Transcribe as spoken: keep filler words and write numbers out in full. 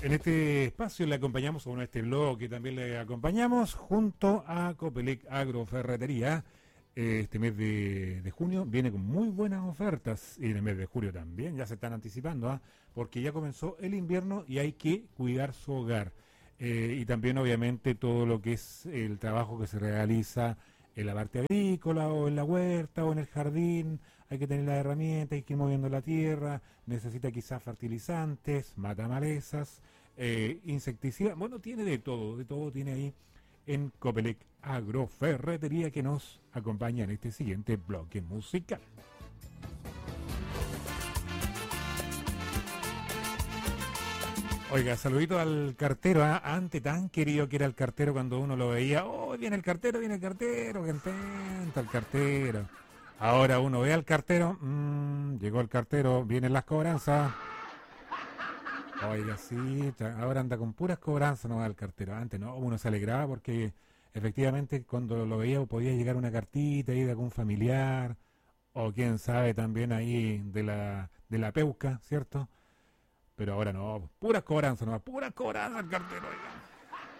En este espacio le acompañamos, o en este bloque también le acompañamos, junto a Copelec Agroferretería. Este mes de, de junio viene con muy buenas ofertas, y en el mes de julio también, ya se están anticipando, ¿ah? Porque ya comenzó el invierno y hay que cuidar su hogar. Eh, y también obviamente todo lo que es el trabajo que se realiza en la parte agrícola o en la huerta o en el jardín. Hay que tener las herramientas, hay que ir moviendo la tierra, necesita quizás fertilizantes, matamalezas, eh, insecticidas. Bueno, tiene de todo, de todo tiene ahí en Copelec Agroferretería, que nos acompaña en este siguiente bloque musical. Oiga, saludito al cartero, ¿ah? Antes tan querido que era el cartero cuando uno lo veía. ¡Oh, viene el cartero, viene el cartero! ¡Qué contento el cartero! Ahora uno ve al cartero, mmm, llegó el cartero, vienen las cobranzas. Oiga, sí, ahora anda con puras cobranzas, no va el cartero. Antes no, uno se alegraba porque efectivamente cuando lo veía podía llegar una cartita ahí de algún familiar, o quién sabe también ahí de la, de la peuca, ¿cierto? Pero ahora no, puras cobranzas, no, puras cobranzas el cartero, oiga.